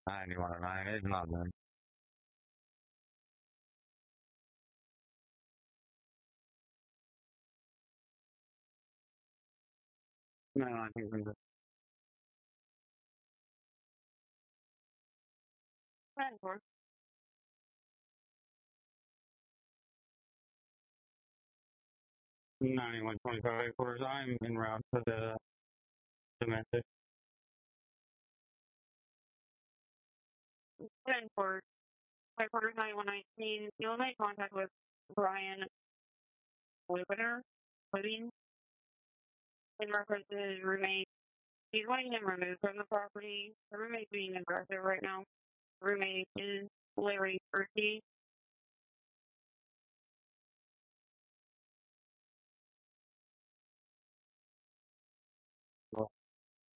9109, it's not done. No, I think it's 10-4. 9125 headquarters, I'm en route to the domestic. 10-4. Headquarters 9119. You'll make contact with Brian Lupiner, living in reference to his roommate. He's wanting him removed from the property. The roommate's being aggressive right now. Roommate is Larry Furty.